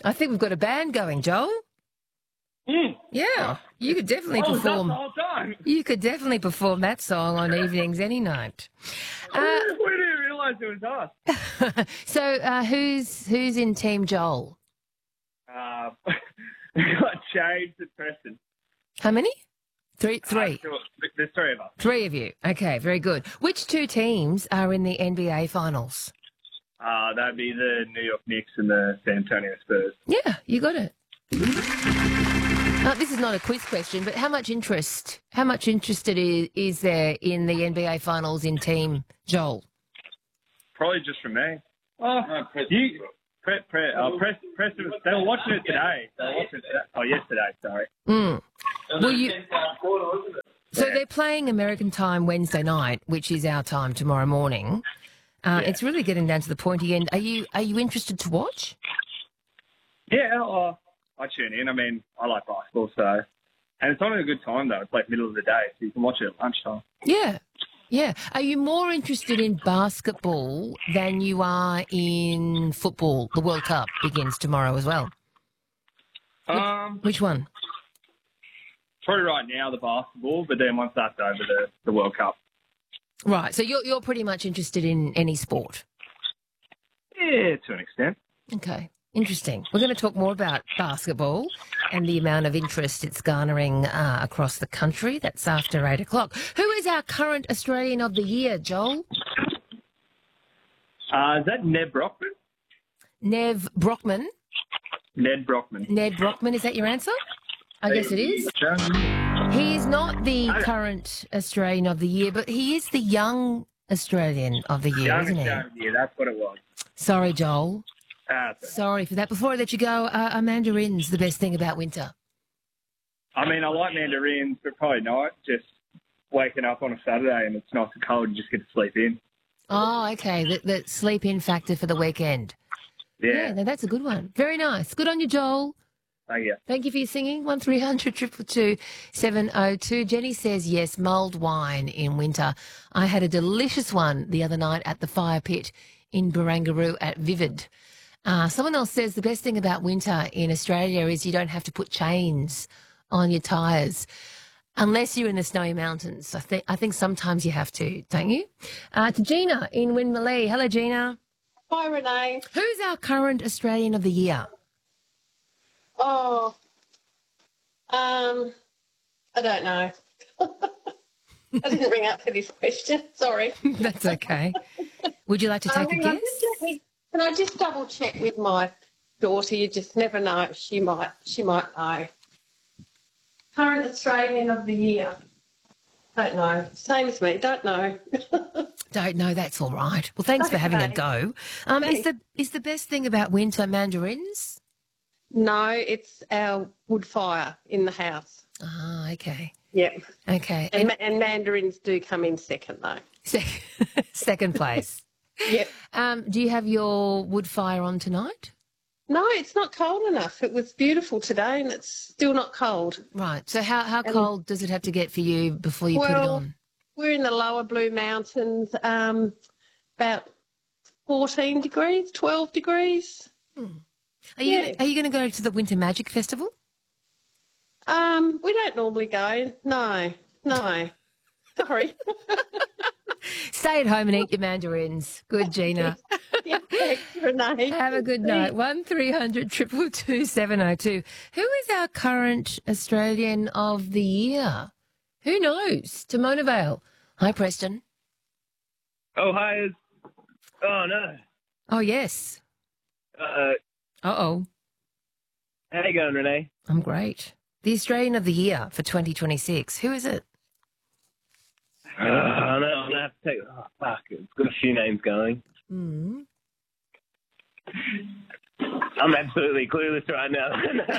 I think we've got a band going, Joel. Yeah, you could definitely perform. The whole time. You could definitely perform that song on evenings any night. We didn't realise it was us. So who's in Team Joel? We got James and Preston. How many? Three. There's three of us. Three of you. Okay, very good. Which two teams are in the NBA Finals? That'd be the New York Knicks and the San Antonio Spurs. Yeah, you got it. This is not a quiz question, but how much interested is there in the NBA Finals in Team Joel? Probably just from me. Preston, they were watching it today. Yesterday, sorry. So they're playing American time Wednesday night, which is our time tomorrow morning. It's really getting down to the pointy end. Are you interested to watch? Yeah, I tune in. I mean, I like basketball, so... And it's on at a good time, though. It's like middle of the day, so you can watch it at lunchtime. Yeah. Are you more interested in basketball than you are in football? The World Cup begins tomorrow as well. Which one? Probably right now, the basketball, but then once that's over, the World Cup. Right, so you're pretty much interested in any sport? Yeah, to an extent. Okay. Interesting. We're going to talk more about basketball and the amount of interest it's garnering across the country. That's after 8 o'clock. Who is our current Australian of the Year, Joel? Is that Ned Brockman? Nev Brockman? Ned Brockman. Ned Brockman, is that your answer? I guess it is. He is not the current Australian of the Year, but he is the young Australian of the Year, isn't he? Yeah, that's what it was. Sorry, Joel. Sorry for that. Before I let you go, are mandarins the best thing about winter? I mean, I like mandarins, but probably not. Just waking up on a Saturday and it's nice and cold and just get to sleep in. Oh, okay. The sleep-in factor for the weekend. Yeah. No, that's a good one. Very nice. Good on you, Joel. Thank you. Thank you for your singing. 1300 222 702. Jenny says yes, mulled wine in winter. I had a delicious one the other night at the fire pit in Barangaroo at Vivid. Someone else says the best thing about winter in Australia is you don't have to put chains on your tyres, unless you're in the snowy mountains. I think sometimes you have to, don't you? To Gina in Winmalee. Hello, Gina. Hi, Renee. Who's our current Australian of the Year? Oh, I don't know. I didn't ring up for this question. Sorry. That's okay. Would you like to take a guess? Can I just double check with my daughter? You just never know. She might know. Current Australian of the Year. Don't know. Same as me. Don't know. Don't know. That's all right. Well, thanks for having a go. Is the best thing about winter mandarins? No, it's our wood fire in the house. Ah, okay. Yep. Okay. And mandarins do come in second, though. Second place. Yep. Do you have your wood fire on tonight? No, it's not cold enough. It was beautiful today and it's still not cold. Right. So how cold does it have to get for you before you put it on? We're in the lower Blue Mountains, about 14 degrees, 12 degrees. Are you going to go to the Winter Magic Festival? We don't normally go. No. Sorry. Stay at home and eat your mandarins. Good, Gina. Yeah, thanks, Renee. Have a good night. 1300 222 702. Who is our current Australian of the Year? Who knows? Timona Vale. Hi, Preston. Oh, hi. Oh, no. Oh, yes. Uh-oh. How you going, Renee? I'm great. The Australian of the Year for 2026. Who is it? I know. I'm going to have to take... Oh, fuck. It's got a few names going. I'm absolutely clueless right now.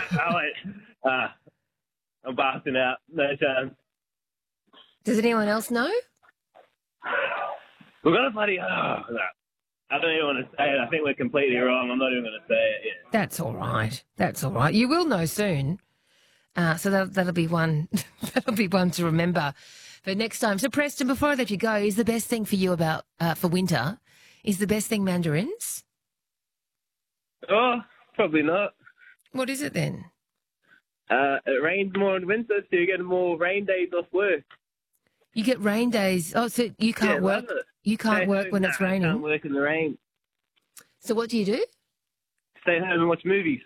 I'm busting out. No chance. Does anyone else know? We're going to bloody... I don't even want to say it. I think we're completely wrong. I'm not even going to say it yet. That's all right. That's all right. You will know soon. So that'll be one. That'll be one to remember for next time. So Preston, before I let you go, is the best thing for you about for winter? Is the best thing mandarins? Oh, probably not. What is it then? It rains more in winter, so you get more rain days off work. You get rain days. Oh, so you can't work. You can't work when it's raining. I can't work in the rain. So what do you do? Stay home and watch movies.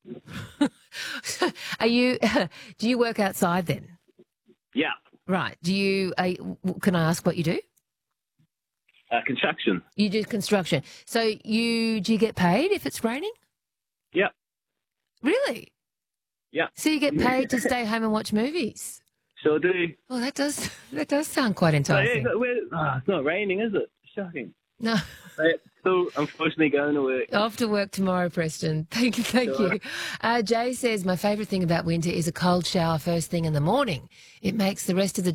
Are you? Do you work outside then? Yeah. Right. Do you? Can I ask what you do? Construction. You do construction. So do you get paid if it's raining? Yeah. Really? Yeah. So you get paid to stay home and watch movies? Sure do. Well, that does sound quite enticing. It's not raining, is it? Shocking. No. Still, unfortunately, going to work. Off to work tomorrow, Preston. Thank you. Sure. Jay says, my favourite thing about winter is a cold shower first thing in the morning. It makes the rest of the